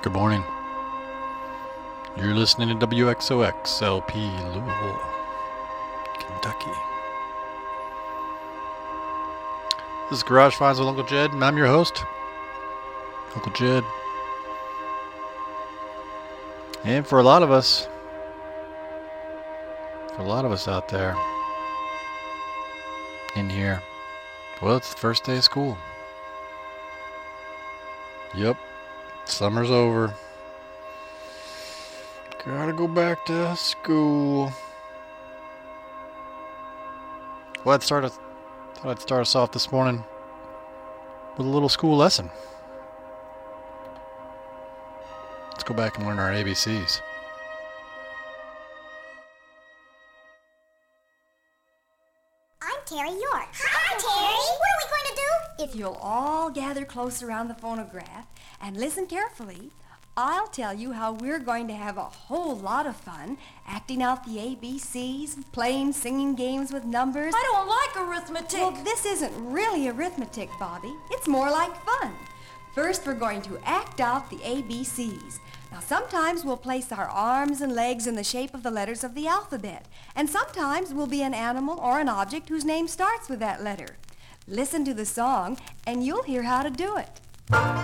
Good morning. You're listening to WXOX LP Louisville, Kentucky. This is Garage Finds with Uncle Jed, and I'm your host, Uncle Jed. And for a lot of us out there in here, well, it's the first day of school. Yep, summer's over. Gotta go back to school. Well, thought I'd start us off this morning with a little school lesson. Let's go back and learn our ABCs. I'm Terry York. Hi, Terry. What are we going to do? If you'll all gather close around the phonograph and listen carefully, I'll tell you how we're going to have a whole lot of fun acting out the ABCs, playing singing games with numbers. I don't like arithmetic. Well, this isn't really arithmetic, Bobby. It's more like fun. First, we're going to act out the ABCs. Now, sometimes we'll place our arms and legs in the shape of the letters of the alphabet, and sometimes we'll be an animal or an object whose name starts with that letter. Listen to the song, and you'll hear how to do it.